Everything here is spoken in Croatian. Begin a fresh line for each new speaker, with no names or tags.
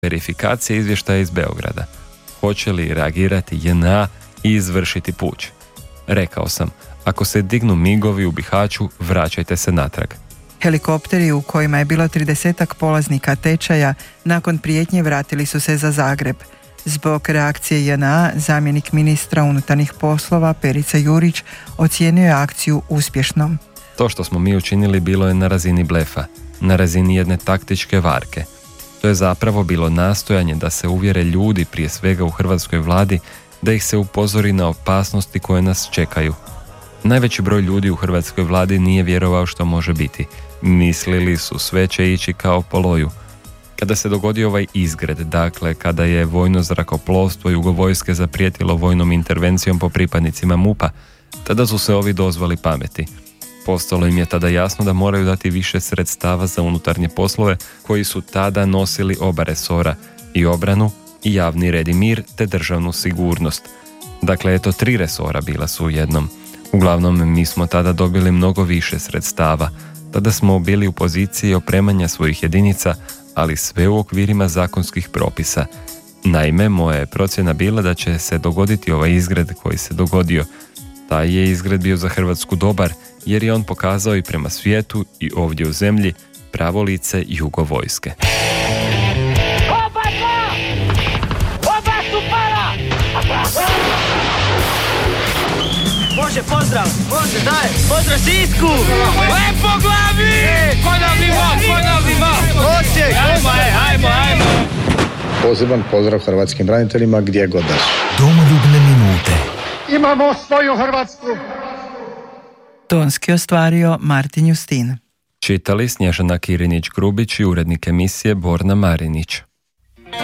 verifikacije izvještaja iz Beograda. Hoće li reagirati JNA i izvršiti puč? Rekao sam, ako se dignu migovi u Bihaću, vraćajte se natrag.
Helikopteri u kojima je bilo 30-ak polaznika tečaja nakon prijetnje vratili su se za Zagreb. Zbog reakcije JNA, zamjenik ministra unutarnjih poslova Perica Jurić ocijenio je akciju uspješnom.
To što smo mi učinili bilo je na razini blefa, na razini jedne taktičke varke. To je zapravo bilo nastojanje da se uvjere ljudi, prije svega u hrvatskoj vladi, da ih se upozori na opasnosti koje nas čekaju. Najveći broj ljudi u hrvatskoj vladi nije vjerovao što može biti. Mislili su sve će ići kao po loju. Kada se dogodio ovaj izgred, dakle kada je vojno zrakoplovstvo Jugovojske zaprijetilo vojnom intervencijom po pripadnicima MUP-a, tada su se ovi dozvali pameti. Postalo im je tada jasno da moraju dati više sredstava za unutarnje poslove koji su tada nosili oba resora, i obranu, i javni red i mir, te državnu sigurnost. Dakle, eto 3 resora bila su u jednom. Uglavnom, mi smo tada dobili mnogo više sredstava. Tada smo bili u poziciji opremanja svojih jedinica, ali sve u okvirima zakonskih propisa. Naime, moja je procjena bila da će se dogoditi ovaj izgred koji se dogodio. Taj je izgred bio za Hrvatsku dobar, jer je on pokazao i prema svijetu i ovdje u zemlji pravo lice Jugovojske.
Oba su para! Može, pozdrav! Može, daj! Pozdrav Sisku! Lepo glavi! Ponovni mo! Osijek! Ajmo!
Poseban pozdrav hrvatskim braniteljima gdje god da su.
Domoljubne minute.
Imamo svoju Hrvatsku!
Tonski ostvario Martin Justin.
Čitali Snježana Kirinić-Grubić i urednik emisije Borna Marinić.